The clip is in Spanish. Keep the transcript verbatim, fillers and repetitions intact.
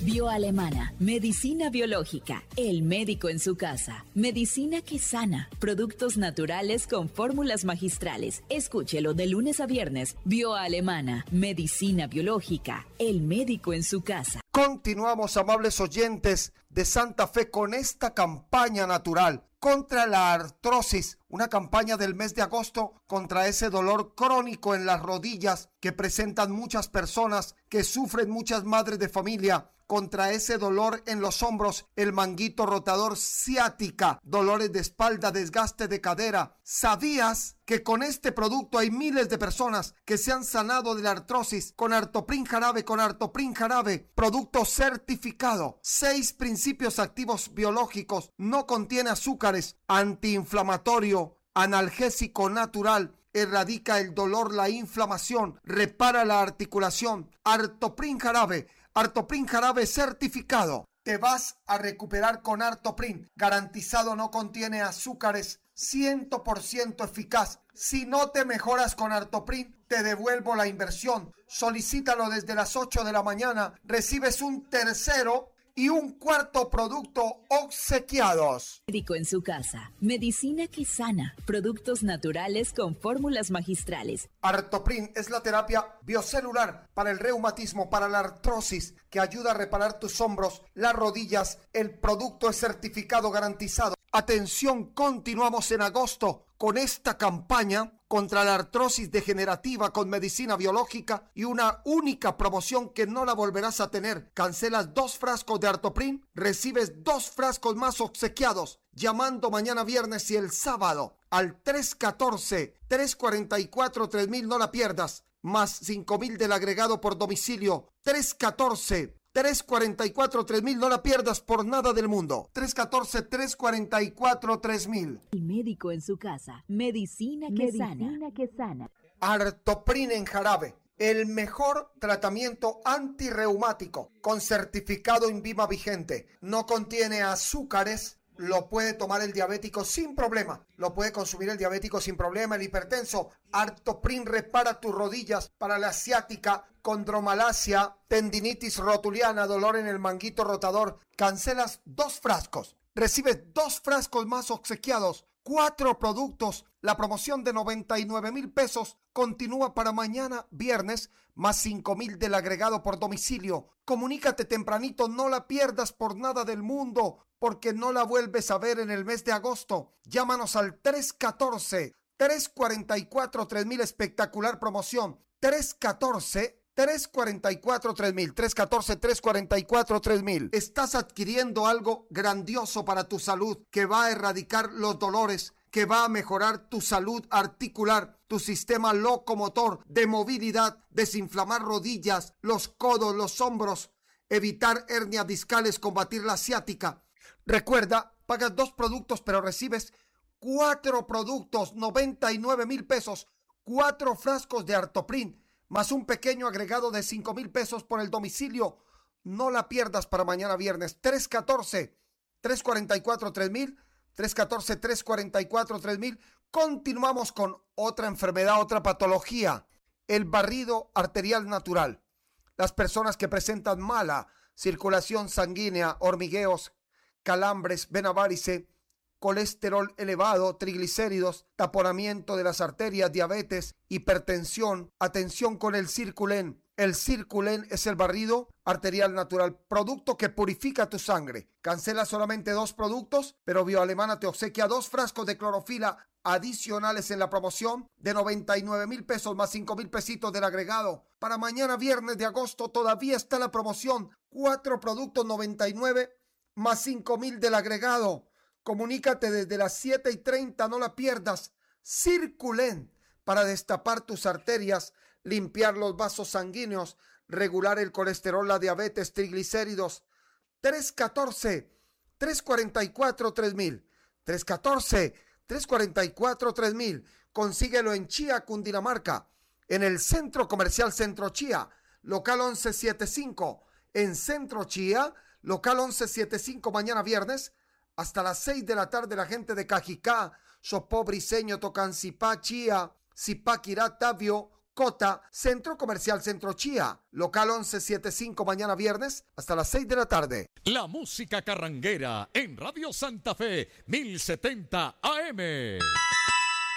Bioalemana, medicina biológica, el médico en su casa, medicina que sana, productos naturales con fórmulas magistrales. Escúchelo de lunes a viernes. Bioalemana, medicina biológica, el médico en su casa. Continuamos, amables oyentes de Santa Fe, con esta campaña natural contra la artrosis, una campaña del mes de agosto contra ese dolor crónico en las rodillas que presentan muchas personas, que sufren muchas madres de familia, contra ese dolor en los hombros, el manguito rotador, ciática, dolores de espalda, desgaste de cadera. ¿Sabías que con este producto hay miles de personas que se han sanado de la artrosis con Artoprin Jarabe, con Artoprin Jarabe, producto certificado, seis principios activos biológicos, no contiene azúcares, antiinflamatorio, analgésico natural, erradica el dolor, la inflamación, repara la articulación? Artoprin Jarabe, Artoprin Jarabe certificado. Te vas a recuperar con Artoprin, garantizado, no contiene azúcares, cien por ciento eficaz. Si no te mejoras con Artoprin, te devuelvo la inversión. Solicítalo desde las ocho de la mañana, recibes un tercero y un cuarto producto obsequiados. Médico en su casa, medicina que sana, productos naturales con fórmulas magistrales. Artoprin es la terapia biocelular para el reumatismo, para la artrosis, que ayuda a reparar tus hombros, las rodillas. El producto es certificado, garantizado. Atención, continuamos en agosto con esta campaña contra la artrosis degenerativa con medicina biológica y una única promoción que no la volverás a tener. Cancelas dos frascos de Artoprin, recibes dos frascos más obsequiados, llamando mañana viernes y el sábado al tres uno cuatro, tres cuatro cuatro, tres mil, no la pierdas, más cinco mil del agregado por domicilio. Tres uno cuatro, tres cuatro cuatro, tres mil, no la pierdas por nada del mundo. tres uno cuatro, tres cuatro cuatro, tres mil. El médico en su casa, medicina que medicina sana. que sana. Artoprin en jarabe, el mejor tratamiento antirreumático con certificado INVIMA vigente. No contiene azúcares. Lo puede tomar el diabético sin problema. Lo puede consumir el diabético sin problema, el hipertenso. Artoprin repara tus rodillas para la ciática, condromalacia, tendinitis rotuliana, dolor en el manguito rotador. Cancelas dos frascos, recibes dos frascos más obsequiados, cuatro productos. La promoción de noventa y nueve mil pesos continúa para mañana viernes, más cinco mil del agregado por domicilio. Comunícate tempranito, no la pierdas por nada del mundo, porque no la vuelves a ver en el mes de agosto. Llámanos al tres uno cuatro, tres cuatro cuatro, tres mil, espectacular promoción. tres uno cuatro, tres cuatro cuatro, tres mil, tres uno cuatro, tres cuatro cuatro, tres mil. Estás adquiriendo algo grandioso para tu salud, que va a erradicar los dolores, que va a mejorar tu salud articular, tu sistema locomotor, de movilidad, desinflamar rodillas, los codos, los hombros, evitar hernias discales, combatir la ciática. Recuerda, pagas dos productos pero recibes cuatro productos, noventa y nueve mil pesos, cuatro frascos de Artoprin, más un pequeño agregado de cinco mil pesos por el domicilio. No la pierdas para mañana viernes. tres uno cuatro, tres cuatro cuatro, tres mil, tres uno cuatro, tres cuatro cuatro, tres mil. Continuamos con otra enfermedad, otra patología, el barrido arterial natural. Las personas que presentan mala circulación sanguínea, hormigueos, calambres, vena varice, colesterol elevado, triglicéridos, taponamiento de las arterias, diabetes, hipertensión. Atención con el Circulen. El Circulen es el barrido arterial natural, producto que purifica tu sangre. Cancela solamente dos productos, pero Bioalemana te obsequia dos frascos de clorofila adicionales en la promoción de noventa y nueve mil pesos más cinco mil pesitos del agregado. Para mañana viernes de agosto todavía está la promoción. Cuatro productos noventa y nueve más cinco mil del agregado. Comunícate desde las siete y treinta, no la pierdas. Circulen, para destapar tus arterias, limpiar los vasos sanguíneos, regular el colesterol, la diabetes, triglicéridos. tres uno cuatro, tres cuatro cuatro, tres mil. tres uno cuatro, tres cuatro cuatro, tres mil. Consíguelo en Chía, Cundinamarca, en el Centro Comercial Centro Chía, local once setenta y cinco. En Centro Chía, local once setenta y cinco, mañana viernes, hasta las seis de la tarde, la gente de Cajicá, Sopó, Briseño, Tocancipá, Chía, Zipaquirá, Tabio, Cota, Centro Comercial Centro Chía, local once setenta y cinco, mañana viernes hasta las seis de la tarde. La música carranguera en Radio Santa Fe, mil setenta A M.